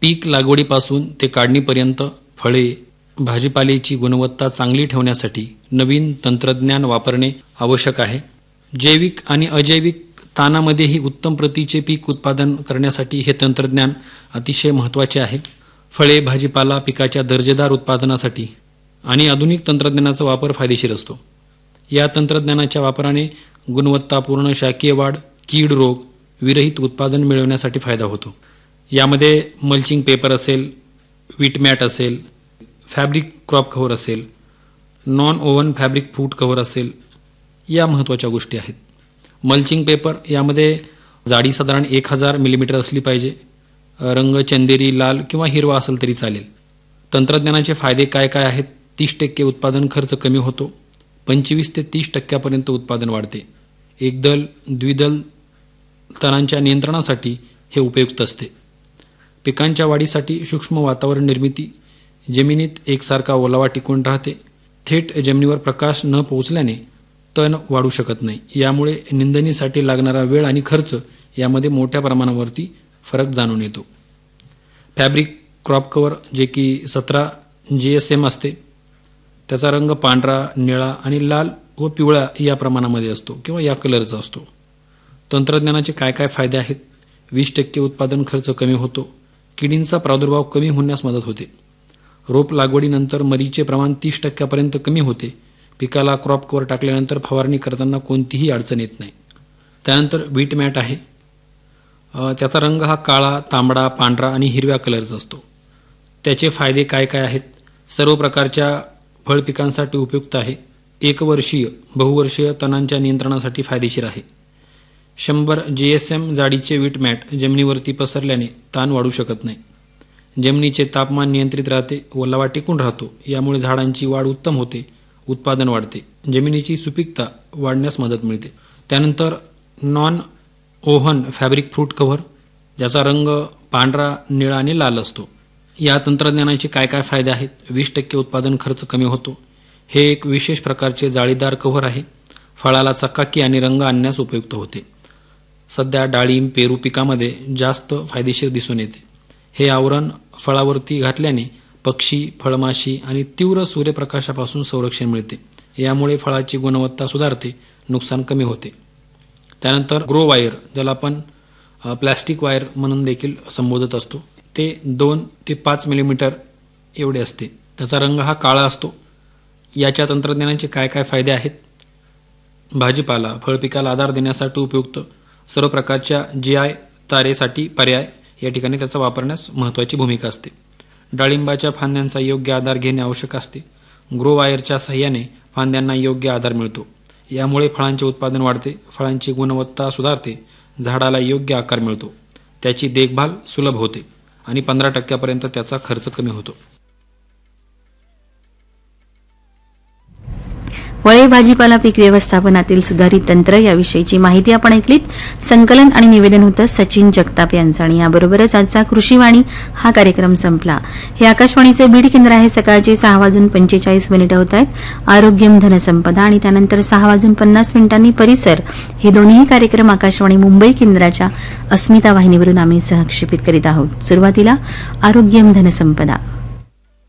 पीक लागवडीपासून ते काढणीपर्यंत फळे भाजीपाल्याची गुणवत्ता चांगली ठेवण्यासाठी नवीन तंत्रज्ञान वापरणे आवश्यक आहे. जैविक आणि अजैविक तानामध्येही उत्तम प्रतीचे पीक उत्पादन करण्यासाठी हे तंत्रज्ञान अतिशय महत्त्वाचे आहे. फळे भाजीपाला पिकाच्या दर्जेदार उत्पादनासाठी आणि आधुनिक तंत्रज्ञानाचा वापर फायदेशीर असतो. या तंत्रज्ञानाच्या वापराने गुणवत्तापूर्ण शाकीय वाढ, कीड रोग विरहित उत्पादन मिळवण्यासाठी फायदा होतो. यामध्ये मल्चिंग पेपर असेल, वीट मॅट असेल, फॅब्रिक क्रॉप कव्हर असेल, नॉन ओव्हन फॅब्रिक फूट कव्हर असेल, या महत्त्वाच्या गोष्टी आहेत. मल्चिंग पेपर यामध्ये जाडी साधारण 1000 मिलीमीटर असली पाहिजे. रंग चंदेरी, लाल किंवा हिरवा असेल तरी चालेल. तंत्रज्ञानाचे फायदे काय काय आहेत? 30% उत्पादन खर्च कमी होतो. 25 ते 30% उत्पादन वाढते. एकदल द्विदल तणांच्या नियंत्रणासाठी हे उपयुक्त असते. पिकांच्या वाढीसाठी सूक्ष्म वातावरण निर्मिती, जमिनीत एकसारखा ओलावा टिकून राहते. थेट जमिनीवर प्रकाश न पोहोचल्याने तण वाढू शकत नाही. यामुळे निंदणीसाठी लागणारा वेळ आणि खर्च यामध्ये मोठ्या प्रमाणावरती फरक जाणून येतो. फॅब्रिक क्रॉप कव्हर जे की 17 GSM असते, त्याचा रंग पांढरा, निळा आणि लाल व पिवळा या प्रमाणामध्ये असतो किंवा या कलरचा असतो. तंत्रज्ञानाचे काय काय फायदे आहेत? 20% उत्पादन खर्च कमी होतो. किडींचा प्रादुर्भाव कमी होण्यास मदत होते. रोप लागवडीनंतर मरीचे प्रमाण 30% कमी होते. पिकाला क्रॉप कव्हर टाकल्यानंतर फवारणी करताना कोणतीही अडचण येत नाही. त्यानंतर वीट मॅट आहे. त्याचा रंग हा काळा, तांबडा, पांढरा आणि हिरव्या कलरचा असतो. त्याचे फायदे काय काय आहेत? सर्व प्रकारच्या फळपिकांसाठी उपयुक्त आहे. एकवर्षीय बहुवर्षीय तणांच्या नियंत्रणासाठी फायदेशीर आहे. 100 GSM जाडीचे वीट मॅट जमिनीवरती पसरल्याने ताण वाढू शकत नाही. जमिनीचे तापमान नियंत्रित राहते, ओलावा टिकून राहतो. यामुळे झाडांची वाढ उत्तम होते, उत्पादन वाढते, जमिनीची सुपीकता वाढण्यास मदत मिळते. त्यानंतर non oven fabric fruit cover, ज्याचा रंग पांढरा, निळा आणि लाल असतो. या तंत्रज्ञानाचे काय काय फायदे आहेत? 20% उत्पादन खर्च कमी होतो. हे एक विशेष प्रकारचे जाळीदार कव्हर आहे. फळाला चकाकी आणि रंग आणण्यास उपयुक्त होते. सध्या डाळिंब, पेरू पिकामध्ये जास्त फायदेशीर दिसून येते. हे आवरण फळावरती घातल्याने पक्षी, फळमाशी आणि तीव्र सूर्यप्रकाशापासून संरक्षण मिळते. यामुळे फळाची गुणवत्ता सुधारते, नुकसान कमी होते. त्यानंतर ग्रो वायर, ज्याला आपण प्लॅस्टिक वायर म्हणून देखील संबोधत असतो, ते 2 ते 5 मिलीमीटर एवढे असते. त्याचा रंग हा काळा असतो. याच्या तंत्रज्ञानाचे काय काय फायदे आहेत? भाजीपाला, फळपिकाला आधार देण्यासाठी उपयुक्त. सर्व प्रकारच्या GI तारेसाठी पर्याय या ठिकाणी त्याचा वापरण्यास महत्त्वाची भूमिका असते. डाळिंबाच्या फांद्यांचा योग्य आधार घेणे आवश्यक असते. ग्रो वायरच्या सहाय्याने फांद्यांना योग्य आधार मिळतो. यामुळे फळांचे उत्पादन वाढते, फळांची गुणवत्ता सुधारते, झाडाला योग्य आकार मिळतो, त्याची देखभाल सुलभ होते आणि 15% त्याचा खर्च कमी होतो. फळे भाजीपाला पीक व्यवस्थापनातील सुधारित तंत्र याविषयीची माहिती आपण ऐकलीत. संकलन आणि निवेदन होतं सचिन जगताप यांचं. आणि याबरोबरच आजचा कृषीवाणी हा कार्यक्रम संपला. हे आकाशवाणीचे बीड केंद्र आहे. सकाळचे 6:45 होत आहेत. आरोग्यम धनसंपदा आणि त्यानंतर 6:50 परिसर हे दोन्ही कार्यक्रम आकाशवाणी मुंबई केंद्राच्या अस्मिता वाहिनीवरून आम्ही सहक्षेपित करीत आहोत. सुरुवातीला आरोग्यम धनसंपदा.